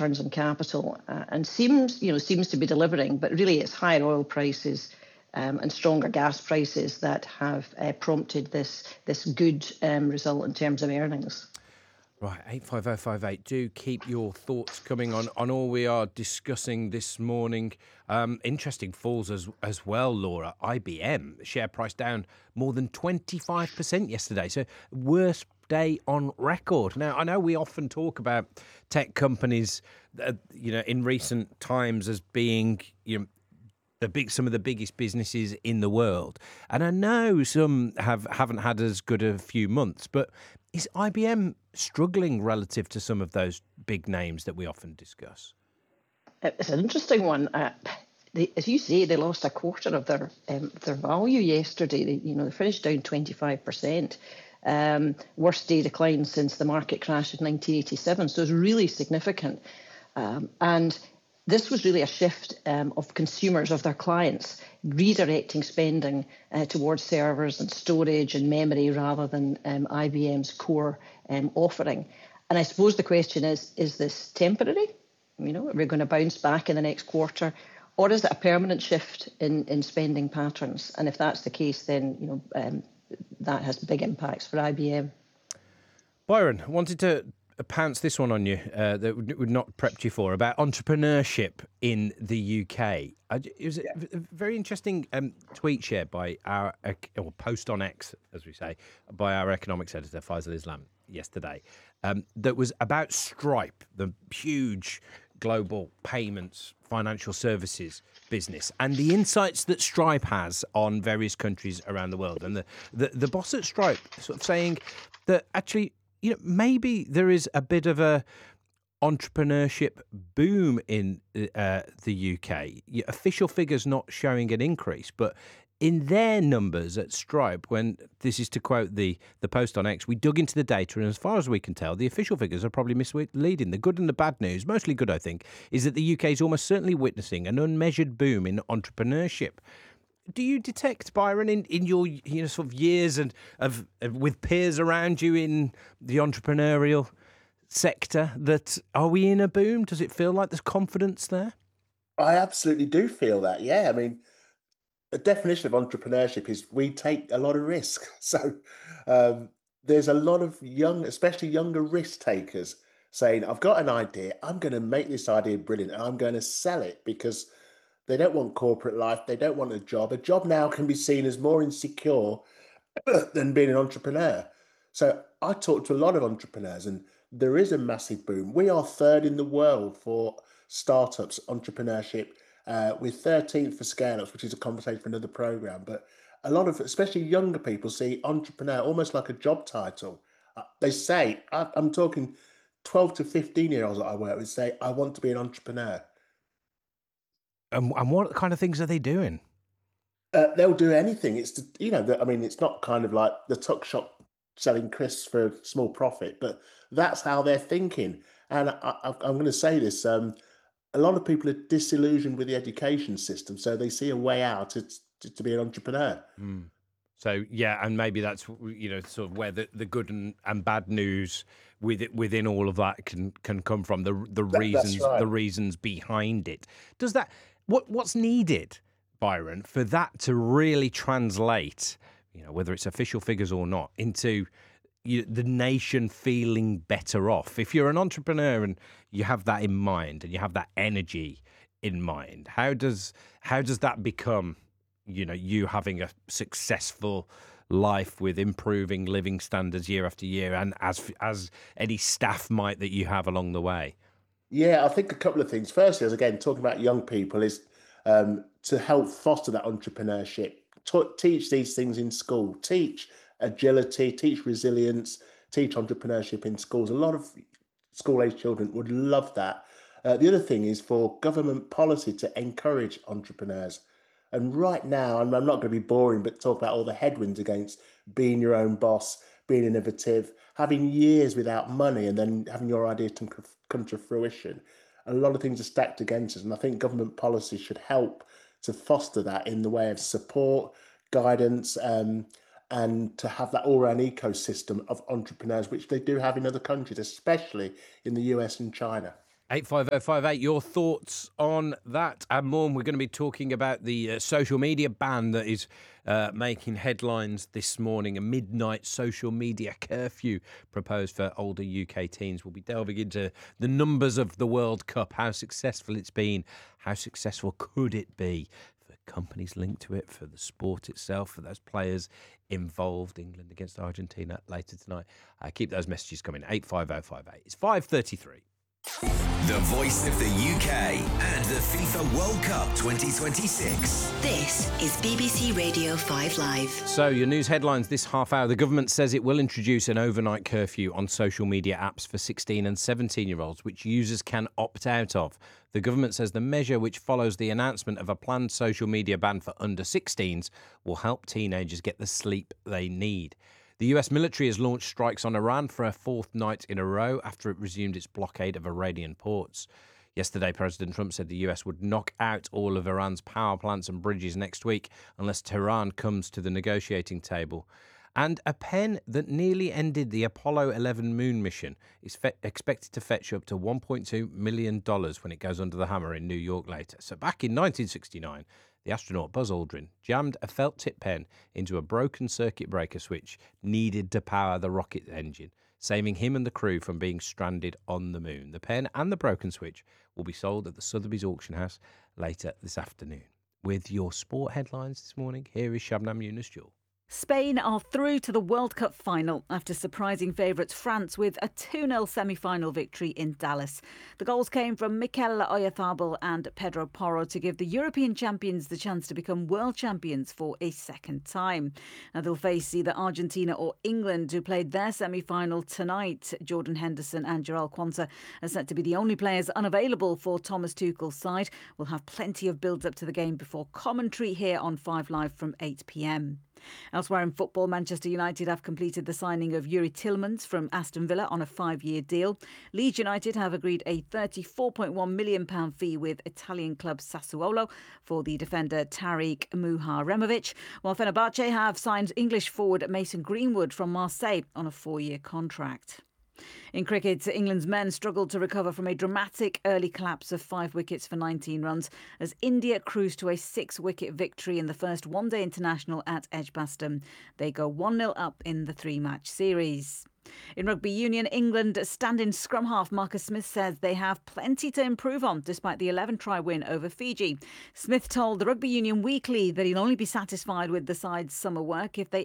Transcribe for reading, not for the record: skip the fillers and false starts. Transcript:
returns on capital, and seems to be delivering. But really, it's higher oil prices and stronger gas prices that have prompted this good result in terms of earnings. Right, 85058. Do keep your thoughts coming on all we are discussing this morning. Interesting falls as well, Laura. IBM share price down more than 25% yesterday. So worst day on record. Now, I know we often talk about tech companies, in recent times as being, some of the biggest businesses in the world, and I know some haven't had as good a few months. But is IBM struggling relative to some of those big names that we often discuss? It's an interesting one. As you say, they lost a quarter of their value yesterday. They finished down 25%. Worst day decline since the market crash of 1987. So it's really significant. And this was really a shift of consumers, of their clients, redirecting spending towards servers and storage and memory rather than IBM's core offering. And I suppose the question is this temporary? Are we going to bounce back in the next quarter? Or is it a permanent shift in spending patterns? And if that's the case, then that has big impacts for IBM. Byron, wanted to pounce this one on you that would not prepped you for, about entrepreneurship in the UK. It was a very interesting tweet shared by or post on X, as we say, by our economics editor, Faisal Islam, yesterday, that was about Stripe, the huge global payments financial services business, and the insights that Stripe has on various countries around the world. And the boss at Stripe sort of saying that actually, maybe there is a bit of a entrepreneurship boom in the UK. Official figures not showing an increase, but in their numbers at Stripe, when this is to quote the post on X, we dug into the data, and as far as we can tell, the official figures are probably misleading. The good and the bad news, mostly good, I think, is that the UK is almost certainly witnessing an unmeasured boom in entrepreneurship. Do you detect, Byron, in your sort of years and with peers around you in the entrepreneurial sector, that are we in a boom? Does it feel like there's confidence there? I absolutely do feel that. Yeah, I mean, the definition of entrepreneurship is we take a lot of risk. So there's a lot of especially younger risk takers saying, I've got an idea, I'm going to make this idea brilliant, and I'm going to sell it, because they don't want corporate life. They don't want a job. A job now can be seen as more insecure than being an entrepreneur. So I talk to a lot of entrepreneurs, and there is a massive boom. We are third in the world for startups, entrepreneurship, with 13th for scale-ups, which is a conversation for another program. But a lot of, especially younger people, see entrepreneur almost like a job title. They say, I'm talking 12 to 15-year-olds that I work with, say, I want to be an entrepreneur. And what kind of things are they doing? They'll do anything. It's it's not kind of like the tuck shop selling crisps for a small profit, but that's how they're thinking. And I'm going to say this: a lot of people are disillusioned with the education system, so they see a way out to be an entrepreneur. Mm. So yeah, and maybe that's sort of where the good and bad news within all of that can come from, the reasons, That's right. the reasons behind it. Does that what's needed, Byron, for that to really translate, whether it's official figures or not, into the nation feeling better off? If you're an entrepreneur and you have that in mind and you have that energy in mind, how does that become, you having a successful life with improving living standards year after year, and as any staff might that you have along the way? Yeah, I think a couple of things. Firstly, as again talking about young people, is to help foster that entrepreneurship. Teach these things in school. Teach agility. Teach resilience. Teach entrepreneurship in schools. A lot of school-age children would love that. The other thing is for government policy to encourage entrepreneurs. And right now, and I'm not going to be boring, but talk about all the headwinds against being your own boss, being innovative, having years without money, and then having your idea to come to fruition. A lot of things are stacked against us, and I think government policy should help to foster that in the way of support, guidance, and to have that all-round ecosystem of entrepreneurs, which they do have in other countries, especially in the US and China. 85058, your thoughts on that and more. We're going to be talking about the social media ban that is making headlines this morning, a midnight social media curfew proposed for older UK teens. We'll be delving into the numbers of the World Cup, how successful it's been, how successful could it be for companies linked to it, for the sport itself, for those players involved. England against Argentina later tonight. Keep those messages coming. 85058. It's 5:33. The voice of the UK and the FIFA World Cup 2026. This is BBC Radio 5 Live. So, your news headlines this half hour. The government says it will introduce an overnight curfew on social media apps for 16 and 17-year-olds, which users can opt out of. The government says the measure, which follows the announcement of a planned social media ban for under 16s, will help teenagers get the sleep they need. The US military has launched strikes on Iran for a fourth night in a row after it resumed its blockade of Iranian ports. Yesterday, President Trump said the US would knock out all of Iran's power plants and bridges next week unless Tehran comes to the negotiating table. And a pen that nearly ended the Apollo 11 moon mission is expected to fetch up to $1.2 million when it goes under the hammer in New York later. So back in 1969, the astronaut Buzz Aldrin jammed a felt tip pen into a broken circuit breaker switch needed to power the rocket engine, saving him and the crew from being stranded on the moon. The pen and the broken switch will be sold at the Sotheby's auction house later this afternoon. With your sport headlines this morning, here is Shabnam Yunus-Jewel. Spain are through to the World Cup final after surprising favourites France with a 2-0 semi-final victory in Dallas. The goals came from Mikel Oyarzabal and Pedro Porro to give the European champions the chance to become world champions for a second time. Now they'll face either Argentina or England, who played their semi-final tonight. Jordan Henderson and Jarell Quansah are set to be the only players unavailable for Thomas Tuchel's side. We'll have plenty of build-up to the game before commentary here on 5 Live from 8 p.m. Elsewhere in football, Manchester United have completed the signing of Yuri Tillmans from Aston Villa on a 5-year deal. Leeds United have agreed a £34.1 million fee with Italian club Sassuolo for the defender Tariq Muharemovic, while Fenerbahce have signed English forward Mason Greenwood from Marseille on a 4-year contract. In cricket, England's men struggled to recover from a dramatic early collapse of 5 wickets for 19 runs as India cruised to a 6-wicket victory in the first one-day international at Edgbaston. They go 1-0 up in the 3-match series. In rugby union, England stand-in scrum half Marcus Smith says they have plenty to improve on despite the 11-try win over Fiji. Smith told the Rugby Union Weekly that he'll only be satisfied with the side's summer work if they